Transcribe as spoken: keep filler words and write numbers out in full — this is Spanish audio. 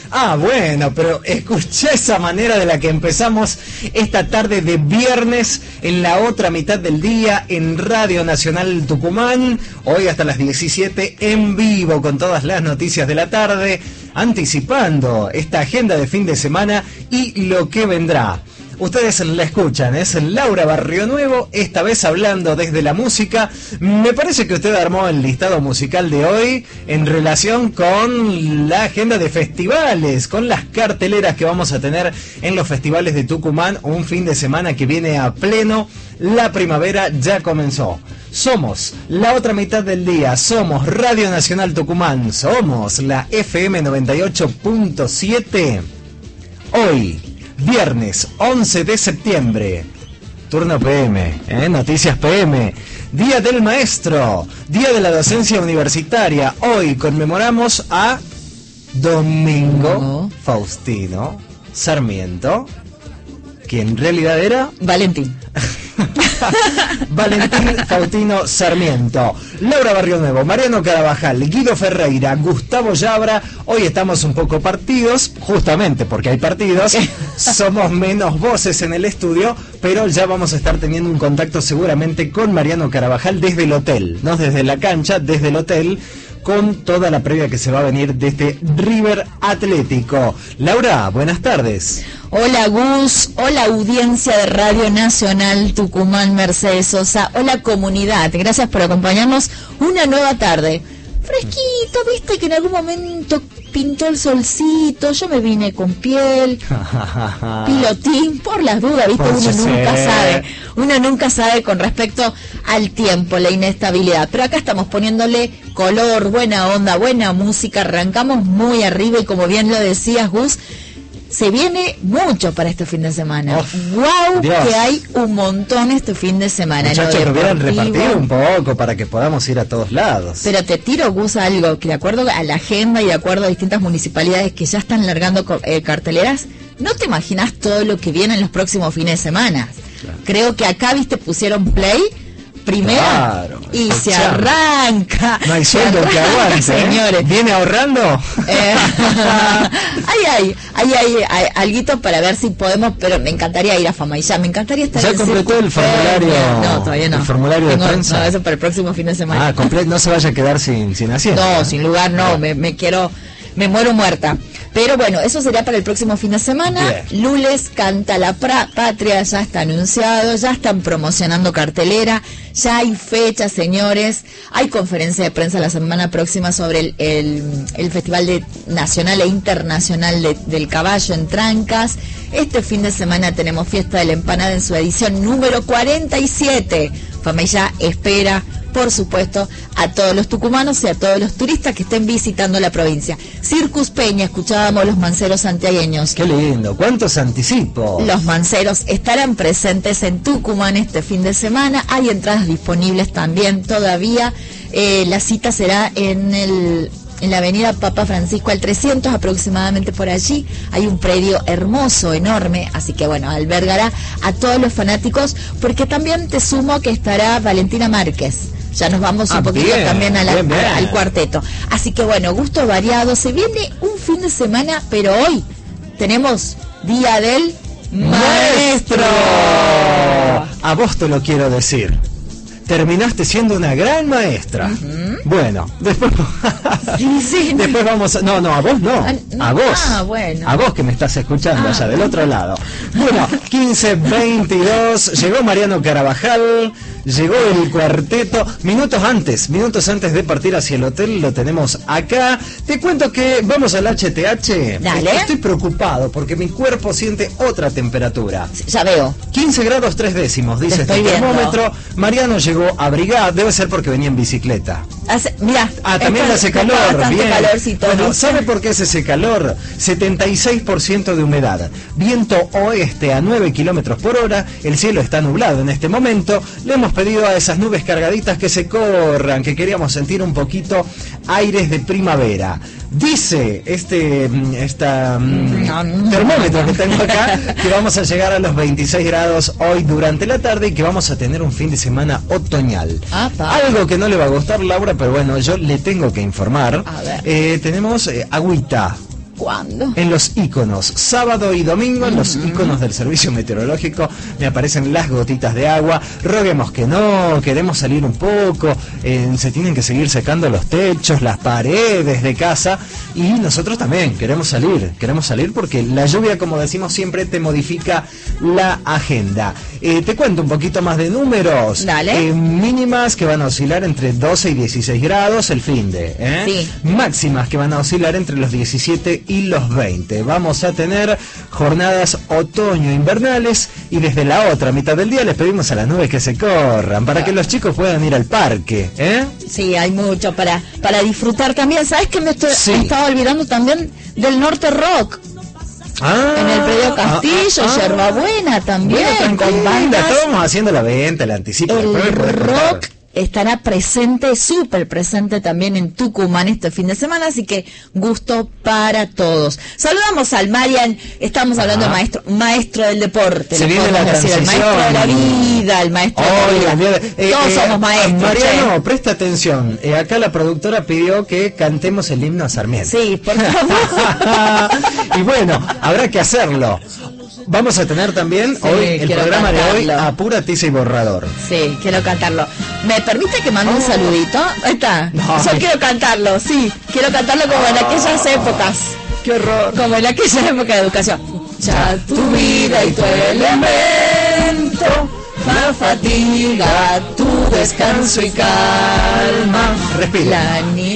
Ah, bueno, pero escuché esa manera de la que empezamos esta tarde de viernes en la otra mitad del día en Radio Nacional Tucumán. Hoy hasta las diecisiete en vivo con todas las noticias de la tarde, anticipando esta agenda de fin de semana y lo que vendrá. Ustedes la escuchan, es Laura Barrionuevo, esta vez hablando desde la música. Me parece que usted armó el listado musical de hoy en relación con la agenda de festivales, con las carteleras que vamos a tener en los festivales de Tucumán, un fin de semana que viene a pleno. La primavera ya comenzó. Somos la otra mitad del día, somos Radio Nacional Tucumán, somos la F M noventa y ocho punto siete. Hoy, viernes once de septiembre, turno P M, ¿eh? Noticias P M, Día del Maestro, Día de la Docencia Universitaria. Hoy conmemoramos a Domingo Faustino Sarmiento, que en realidad era Valentín. Valentín Faustino Sarmiento, Laura Barrionuevo, Mariano Carabajal, Guido Ferreira, Gustavo Yabra. Hoy estamos un poco partidos, justamente porque hay partidos, somos menos voces en el estudio, pero ya vamos a estar teniendo un contacto seguramente con Mariano Carabajal desde el hotel, no desde la cancha, desde el hotel, con toda la previa que se va a venir desde River Atlético. Laura, buenas tardes. Hola Gus, hola audiencia de Radio Nacional Tucumán, Mercedes Sosa, hola comunidad, gracias por acompañarnos una nueva tarde. Fresquito, viste que en algún momento pintó el solcito, yo me vine con piel, pilotín, por las dudas, viste, uno nunca sabe, uno nunca sabe con respecto al tiempo, la inestabilidad, pero acá estamos poniéndole color, buena onda, buena música, arrancamos muy arriba y como bien lo decías Gus, se viene mucho para este fin de semana. Uf, ¡Wow! Dios. Que hay un montón este fin de semana. Muchachos, lo hubieran repartido un poco para que podamos ir a todos lados. Pero te tiro, Gus, algo que de acuerdo a la agenda y de acuerdo a distintas municipalidades que ya están largando eh, carteleras, no te imaginas todo lo que viene en los próximos fines de semana. Claro. Creo que acá, viste, pusieron play primero claro, y se arranca. No hay sueldo que aguante, señores. ¿eh? ¿Viene ahorrando? Eh, ahí hay, ahí hay, hay alguito para ver si podemos, pero me encantaría ir a Famaillá, me encantaría estar ¿Ya en completó el formulario? No, todavía no. ¿El formulario Tengo, de prensa? No, eso para el próximo fin de semana. Ah, completo, no se vaya a quedar sin, sin asiento. No, sin lugar no, me, me quiero, me muero muerta. Pero bueno, eso sería para el próximo fin de semana. Bien. Lules canta la pra patria, ya está anunciado, ya están promocionando cartelera, ya hay fechas, señores. Hay conferencia de prensa la semana próxima sobre el, el, el Festival de Nacional e Internacional de, del Caballo en Trancas. Este fin de semana tenemos Fiesta de la Empanada en su edición número cuarenta y siete. Famaillá espera, por supuesto, a todos los tucumanos y a todos los turistas que estén visitando la provincia. Circus Peña, escuchábamos los manceros santiagueños. Qué lindo, cuántos anticipos. Los manceros estarán presentes en Tucumán este fin de semana. Hay entradas disponibles también todavía. Eh, la cita será en el... en la avenida Papa Francisco al trescientos, aproximadamente por allí. Hay un predio hermoso, enorme, así que bueno, albergará a todos los fanáticos, porque también te sumo que estará Valentina Márquez. Ya nos vamos un ah, poquito bien, también a la, bien, bien. A, al cuarteto. Así que bueno, gusto variado. Se viene un fin de semana, pero hoy tenemos Día del Maestro. Maestro. A vos te lo quiero decir. Terminaste siendo una gran maestra. Uh-huh. Bueno, después sí, sí, después no. vamos a... no, no, a vos no, ah, no. a vos. Ah, bueno. A vos que me estás escuchando ah, allá del otro lado. Bueno, quince veintidós, llegó Mariano Carabajal, llegó el cuarteto, minutos antes, minutos antes de partir hacia el hotel, lo tenemos acá. Te cuento que vamos al H T H. Dale. Estoy preocupado porque mi cuerpo siente otra temperatura. Ya veo. quince grados tres décimos, dice este termómetro. Mariano llegó abrigado, debe ser porque venía en bicicleta. Hace, mira, ah, también está, hace calor, bien. Calorcito, bueno, ¿no? ¿sabe por qué es ese calor? setenta y seis por ciento de humedad, viento oeste a nueve kilómetros por hora, el cielo está nublado en este momento. Le hemos pedido a esas nubes cargaditas que se corran, que queríamos sentir un poquito aires de primavera. Dice este esta um, termómetro que tengo acá que vamos a llegar a los veintiséis grados hoy durante la tarde y que vamos a tener un fin de semana otoñal. Apa. Algo que no le va a gustar, Laura, pero bueno, yo le tengo que informar. A ver. Eh, tenemos eh, agüita. ¿Cuándo? En los iconos, sábado y domingo, en los Mm. iconos del servicio meteorológico me aparecen las gotitas de agua. Roguemos que no, queremos salir un poco, eh, se tienen que seguir secando los techos, las paredes de casa, y nosotros también queremos salir, queremos salir porque la lluvia, como decimos siempre, te modifica la agenda. Eh, te cuento un poquito más de números. Dale. Eh, mínimas que van a oscilar entre doce y dieciséis grados el finde, ¿eh? Sí. Máximas que van a oscilar entre los diecisiete y los veinte. Vamos a tener jornadas otoño-invernales, y desde la otra mitad del día les pedimos a las nubes que se corran para que los chicos puedan ir al parque, ¿eh? Sí, hay mucho para para disfrutar también. ¿Sabes que me estoy, Sí. me estaba olvidando también del Norte Rock? Ah, En el predio Castillo, ah, ah, Yerbabuena también, bueno, con tranquila, bandas. estábamos haciendo la venta, el anticipo. El después podés contar. rock estará presente, súper presente también en Tucumán este fin de semana, así que gusto para todos. Saludamos al Marian, estamos hablando Ah. de maestro, maestro del deporte, Se le viene podemos la decir, el maestro de la transición. vida, el maestro Oye, de la vida. bien, eh, Todos eh, somos maestros. Mariano, che. presta atención. Eh, acá la productora pidió que cantemos el himno a Sarmiento. Sí, por favor. Y bueno, habrá que hacerlo. Vamos a tener también Sí, hoy el quiero programa de hoy cantarlo. a pura tiza y borrador. Sí, quiero cantarlo. ¿Me permite que mande un Oh. saludito? Ahí está. No. Yo quiero cantarlo, sí. Quiero cantarlo como en aquellas épocas. ¡Qué horror! Como en aquella época de educación. Ya tu vida y tu elemento, la fatiga, tu descanso y calma. Respira. La nieve